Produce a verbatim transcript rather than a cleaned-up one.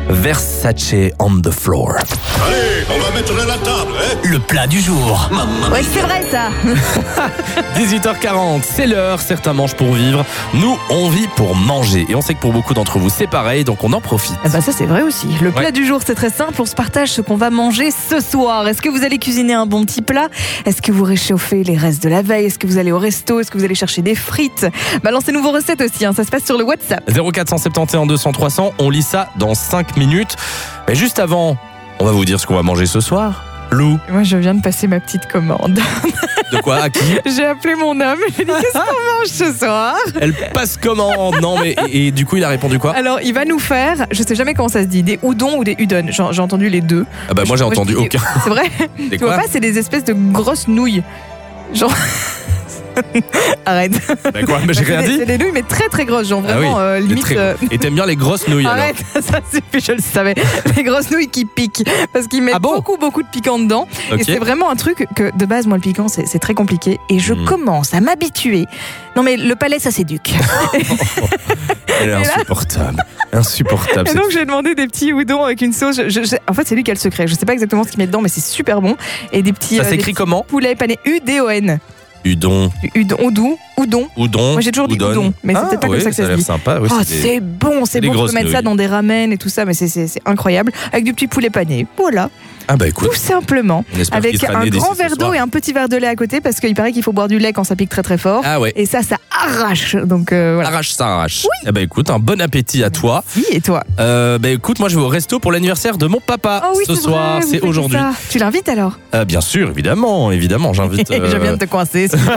Versace on the floor. Allez, on va mettre la table, hein. Le plat du jour. Oui, c'est vrai ça. dix-huit heures quarante, c'est l'heure. Certains mangent pour vivre. Nous, on vit pour manger. Et on sait que pour beaucoup d'entre vous, c'est pareil, donc on en profite. Eh ben ça c'est vrai aussi. Le plat Ouais. du jour c'est très simple, on se partage ce qu'on va manger ce soir. Est-ce que vous allez cuisiner un bon petit plat? Est-ce que vous réchauffez les restes de la veille? Est-ce que vous allez au resto? Est-ce que vous allez chercher des frites? Balancez-nous vos recettes aussi, hein. Ça se passe sur le WhatsApp. zéro quatre cent soixante et onze deux cents trois cents, on lit ça dans cinq minutes. Mais juste avant, on va vous dire ce qu'on va manger ce soir. Lou, Moi je viens de passer ma petite commande. de quoi? À qui? J'ai appelé mon homme, j'ai dit qu'est-ce qu'on mange ce soir? Elle passe commande. Non, mais et, et du coup, il a répondu quoi? Alors il va nous faire, je sais jamais comment ça se dit, des udon ou des udon. J'ai j'ai entendu les deux. Ah bah moi j'ai Moi, je entendu dis- aucun. C'est vrai? C'est Tu vois quoi? pas, c'est des espèces de grosses nouilles. Genre. Arrête. Bah quoi? Mais j'ai C'est rien des- dit. C'est des nouilles, mais très très grosses. Genre Ah oui, vraiment, euh, c'est limite. très gros. euh, Et t'aimes bien les grosses nouilles alors? Arrête, ça suffit, je le savais. Les grosses nouilles qui piquent. Parce qu'ils mettent Ah bon beaucoup, beaucoup de piquant dedans. Ok. Et c'est vraiment un truc que, de base, moi, le piquant, c'est c'est très compliqué. Et je Mm. commence à m'habituer. Non, mais le palais, ça s'éduque. Elle est Et là- insupportable. Insupportable. Et cette donc, j'ai demandé des petits udons avec une sauce. Je- je- en fait, c'est lui qui a le secret. Je sais pas exactement ce qu'il met dedans, mais c'est super bon. Et des petits. Ça euh, des s'écrit petits comment? Poulets panés. U D O N. Udon. Udon. Udon. Udon. Udon. Moi, j'ai toujours dit udon. udon, mais c'est Ah, peut-être pas oui, comme ça que ça a se l'air dit. sympa. Oui, Oh, c'est des- c'est bon, c'est des bon. Tu grosses peux mettre ça nouilles. dans des ramen et tout ça, mais c'est- c'est c'est incroyable. Avec du petit poulet pané. Voilà, Ah bah écoute, tout simplement. on espère qu'il Avec sera un né d'ici grand ce verre soir. d'eau et un petit verre de lait à côté, parce qu'il paraît qu'il faut boire du lait quand ça pique très très fort. Ah ouais. Et ça, ça arrache. Donc euh, voilà. Arrache, ça arrache. Eh bah écoute, un bon appétit à toi. Oui, et toi? Euh, bah écoute, moi je vais au resto pour l'anniversaire de mon papa Oh oui, ce c'est soir. vrai, vous C'est fêtez aujourd'hui. ça. Tu l'invites alors? Euh, bien sûr, évidemment, évidemment, j'invite. Je euh, viens de te coincer.